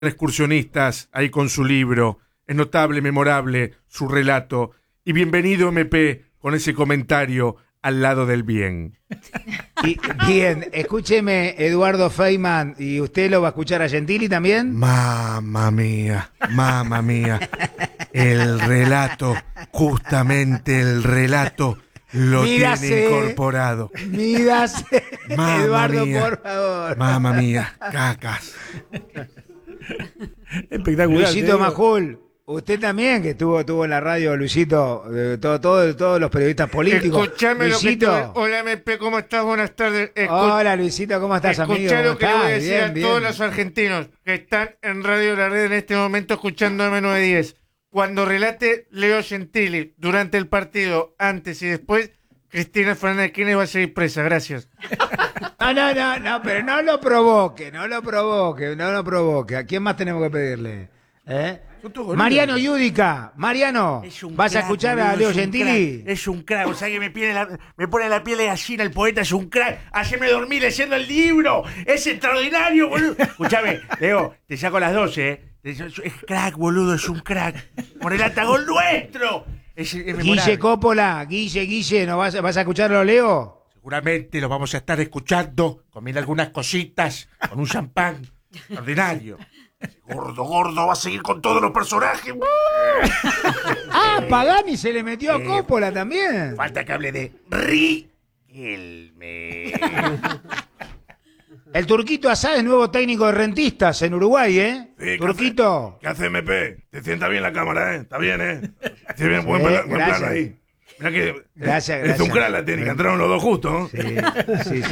excursionistas ahí con su libro. Es notable, memorable su relato. Y bienvenido, MP, con ese comentario al lado del bien. Y, bien, escúcheme, Eduardo Feynman, ¿y usted lo va a escuchar a Gentili también? Mamma mía. El relato, justamente el relato, lo tiene incorporado. Mídase, Eduardo, mía, por favor. Mamma mía, cacas. Espectacular. Luisito Majul, usted también, que estuvo en la radio, Luisito, todos los periodistas políticos. Escuchame Luisito. lo que hola, MP, ¿cómo estás? Buenas tardes. Hola, Luisito, ¿cómo estás, amigo? Escuchá lo que le voy a decir Bien, a bien. todos los argentinos que están en Radio La Red en este momento escuchando M910. Cuando relate Leo Gentili durante el partido, antes y después, Cristina Fernández de Kirchner va a seguir presa. Gracias. No, pero no lo provoque. ¿A quién más tenemos que pedirle? Mariano Yudica, Mariano, ¿vas a escuchar a Leo Gentili? Es un crack, o sea que me pone la piel de gallina el poeta, es un crack. Ayer me dormí leyendo el libro, es extraordinario, boludo. Escuchame, Leo, te saco las 12, Es crack, boludo, es un crack. Con el gol nuestro. Es Guille Coppola, Guille, ¿no vas a escucharlo, Leo? Seguramente lo vamos a estar escuchando, comiendo algunas cositas, con un champán ordinario. Gordo, va a seguir con todos los personajes. Pagani se le metió a Coppola también. Falta que hable de Riquelme. El Turquito Asad es nuevo técnico de Rentistas en Uruguay, ¿eh? Sí, Turquito. ¿Qué hace MP? Te sienta bien la cámara, ¿eh? Está bien, ¿eh? Está bien, buen plan ahí. Mirá que Gracias. es un crack la técnica, entraron los dos justos, ¿no? Sí.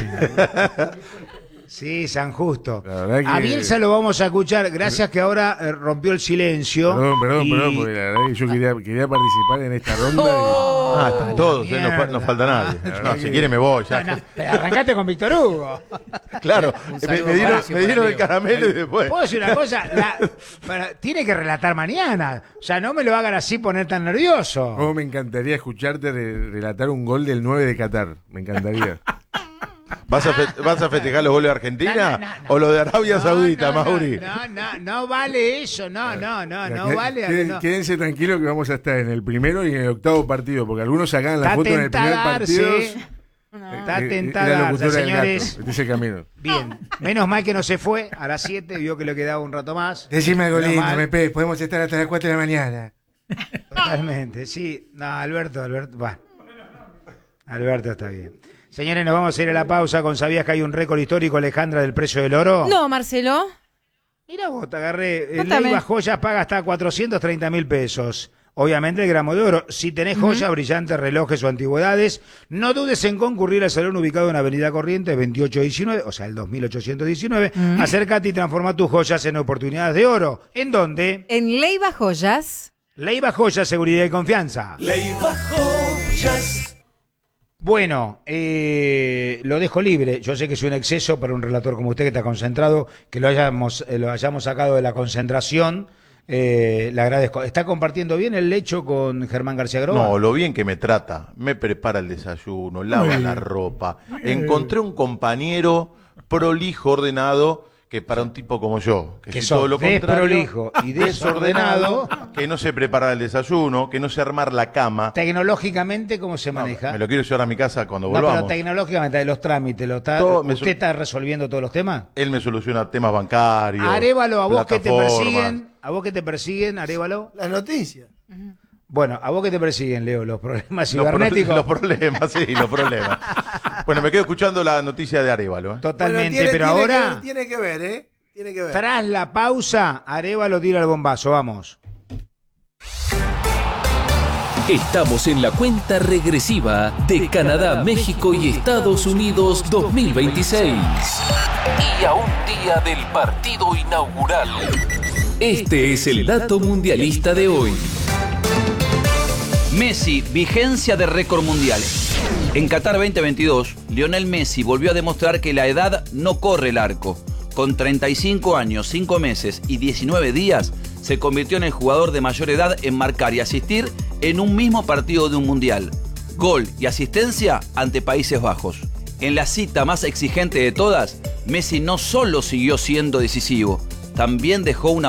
Sí, San Justo. La verdad que- A Bielsa lo vamos a escuchar. Gracias que ahora rompió el silencio. Perdón, Y- porque la verdad que yo quería participar en esta ronda. Están todos, mierda. no falta nadie. No, si quiere me voy ya. No, pero arrancaste con Víctor Hugo. Claro, me dieron el caramelo y después. ¿Puedo decir una cosa? Tiene que relatar mañana. O sea, no me lo hagan así poner tan nervioso. Oh, me encantaría escucharte relatar un gol del 9 de Qatar. Me encantaría. ¿Vas a festejar los goles de Argentina No. o los de Arabia Saudita, Mauri? No vale eso. No vale. Quédense tranquilos que vamos a estar en el primero y en el octavo partido, porque algunos sacan la Está foto en el primer partido. Está La tentada, locutora del señores. gato, ese camino. Bien, menos mal que no se fue a las 7, vio que le quedaba un rato más. Decime algo Menos lindo, mal. MP, podemos estar hasta las 4 de la mañana. Totalmente, sí. No, Alberto, bueno. Alberto está bien. Señores, nos vamos a ir a la pausa con ¿sabías que hay un récord histórico, Alejandra, del precio del oro? No, Marcelo. Mira vos, te agarré. Contame. Leiva Joyas paga hasta 430.000 pesos. Obviamente el gramo de oro. Si tenés joyas, brillantes, relojes o antigüedades, no dudes en concurrir al salón ubicado en Avenida Corrientes 2819, o sea, el 2819. Acércate y transforma tus joyas en oportunidades de oro. ¿En dónde? En Leiva Joyas. Leiva Joyas, seguridad y confianza. Bueno, lo dejo libre. Yo sé que es un exceso para un relator como usted que está concentrado, que lo hayamos sacado de la concentración. Le agradezco. ¿Está compartiendo bien el lecho con Germán García Groba? No, lo bien que me trata. Me prepara el desayuno, lava la ropa. Encontré un compañero prolijo, ordenado, que para un tipo como yo, que Que soy sos todo lo contrario, desprolijo y desordenado, que no sé preparar el desayuno, que no sé armar la cama. tecnológicamente, ¿cómo se No, maneja? me lo quiero llevar a mi casa cuando No, pero volvamos. tecnológicamente, de los trámites, Todo me ¿usted está resolviendo todos los temas? Él me soluciona temas bancarios. Arévalo, a vos que te plataformas. persiguen, Arévalo. Las noticias. Bueno, a vos que te persiguen, Leo, los problemas Los cibernéticos. problemas, sí, los problemas. Bueno, me quedo escuchando la noticia de Arévalo. Totalmente, pero ahora, Tiene que ver, ¿eh? Tiene que ver. tras la pausa, Arévalo tira el bombazo, vamos. Estamos en la cuenta regresiva de Canadá, México y Estados Unidos 2026. Y a un día del partido inaugural. Este es el dato mundialista de hoy. Messi, vigencia de récord mundial. En Qatar 2022, Lionel Messi volvió a demostrar que la edad no corre el arco. Con 35 años, 5 meses y 19 días, se convirtió en el jugador de mayor edad en marcar y asistir en un mismo partido de un mundial. Gol y asistencia ante Países Bajos. En la cita más exigente de todas, Messi no solo siguió siendo decisivo, también dejó una